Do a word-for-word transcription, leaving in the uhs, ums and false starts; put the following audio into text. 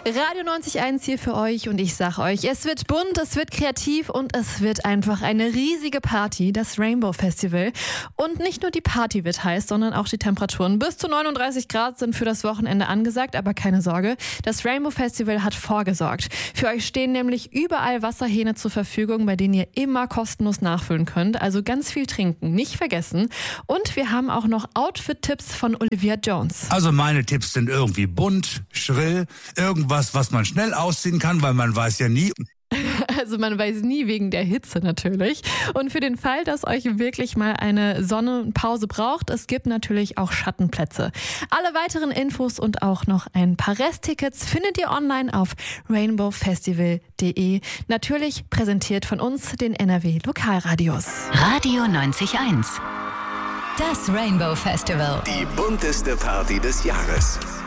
Radio neunzig Komma eins hier für euch und ich sag euch, es wird bunt, es wird kreativ und es wird einfach eine riesige Party, das Rainbow Festival. Und nicht nur die Party wird heiß, sondern auch die Temperaturen. Bis zu neununddreißig Grad sind für das Wochenende angesagt, aber keine Sorge, das Rainbow Festival hat vorgesorgt. Für euch stehen nämlich überall Wasserhähne zur Verfügung, bei denen ihr immer kostenlos nachfüllen könnt. Also ganz viel trinken, nicht vergessen. Und wir haben auch noch Outfit-Tipps von Olivia Jones. Also meine Tipps sind irgendwie bunt, schrill, irgendwas, was man schnell ausziehen kann, weil man weiß ja nie. Also man weiß nie, wegen der Hitze natürlich. Und für den Fall, dass euch wirklich mal eine Sonnenpause braucht, es gibt natürlich auch Schattenplätze. Alle weiteren Infos und auch noch ein paar Resttickets findet ihr online auf rainbow festival punkt de. Natürlich präsentiert von uns, den N R W Lokalradios. Radio neunzig Komma eins. Das Rainbow Festival. Die bunteste Party des Jahres.